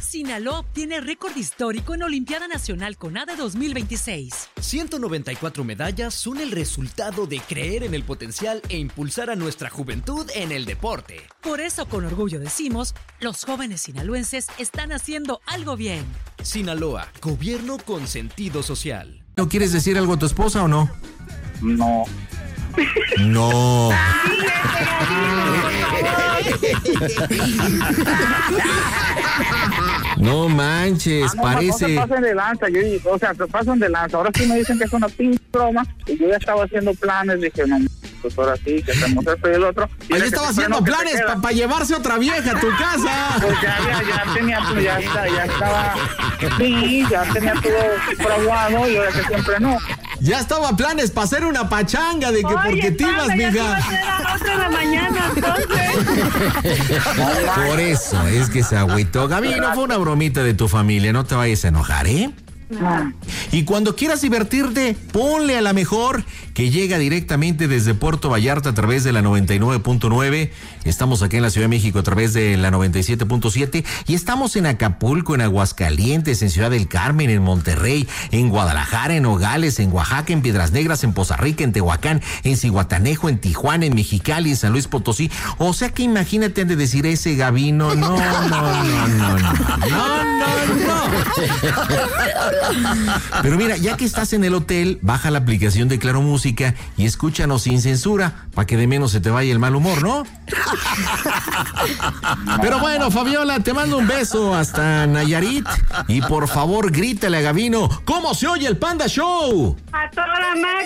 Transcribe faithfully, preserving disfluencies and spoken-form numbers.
Sinaloa obtiene récord histórico en Olimpiada Nacional CONADE dos mil veintiséis. ciento noventa y cuatro medallas son el resultado de creer en el potencial e impulsar a nuestra juventud en el deporte. Por eso, con orgullo decimos, los jóvenes sinaloenses están haciendo algo bien. Sinaloa, gobierno con sentido social. ¿No quieres decir algo a tu esposa o no? No. No. No manches, Ah, no, parece. No se pasen de lanza, yo, o sea, se pasan de lanza. Ahora sí me dicen que es una pinche broma y yo ya estaba haciendo planes, dije, no, pues ahora sí, que hacemos esto y el otro. Y Ahí de estaba que haciendo freno, planes para pa llevarse otra vieja a tu casa. Pues ya, ya, ya tenía, pues ya, está, ya estaba, sí, ya tenía todo fraguado y ahora que siempre no. Ya estaba planes para hacer una pachanga de que Oye, porque te ibas, ya mija. se va a hacer a las ocho de la mañana, entonces. Por eso es que se agüitó. Gaby, no fue una bromita de tu familia, no te vayas a enojar, ¿eh? Y cuando quieras divertirte, ponle a la mejor que llega directamente desde Puerto Vallarta a través de la noventa y nueve punto nueve. Estamos aquí en la Ciudad de México a través de la noventa y siete punto siete. Y estamos en Acapulco, en Aguascalientes, en Ciudad del Carmen, en Monterrey, en Guadalajara, en Nogales, en Oaxaca, en Piedras Negras, en Poza Rica, en Tehuacán, en Zihuatanejo, en Tijuana, en Mexicali, en San Luis Potosí. O sea que imagínate han de decir ese Gabino. No, no, no, no, no. No, no, no. Pero mira, ya que estás en el hotel, baja la aplicación de Claro Música y escúchanos sin censura, para que de menos se te vaya el mal humor, ¿no? Pero bueno, Fabiola, te mando un beso hasta Nayarit y por favor grítale a Gabino, ¿cómo se oye el Panda Show? A toda máquina.